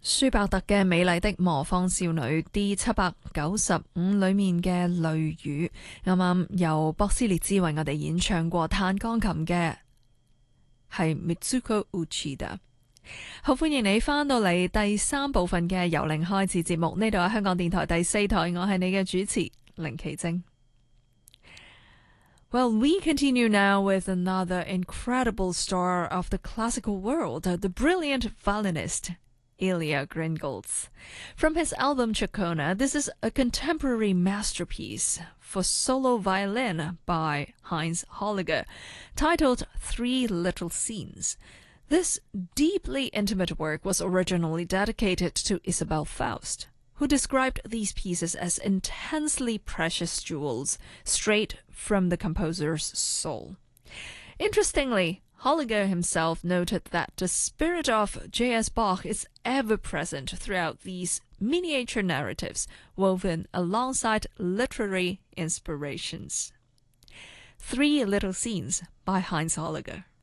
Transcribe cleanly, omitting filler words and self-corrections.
舒伯特嘅《美麗的魔方少女》D795裏面嘅淚雨，啱啱由博斯列茲為我哋演唱過彈鋼琴嘅係 Mitsuko Uchida。好，歡迎你返到嚟第三部分嘅由零開始節目，呢度係香港電台第四台，我係你嘅主持凌奇晶。Well, we continue now with another incredible star of the classical world, the brilliant violinist Ilya Gringolds. From his album Chacona, this is a contemporary masterpiece for solo violin by Heinz Holliger, titled Three Little Scenes. This deeply intimate work was originally dedicated to Isabel Faust, who described these pieces as intensely precious jewels straight from the composer's soul. Interestingly, Holliger himself noted that the spirit of J.S. Bach is ever present throughout these miniature narratives woven alongside literary inspirations. Three Little Scenes by Heinz Holliger.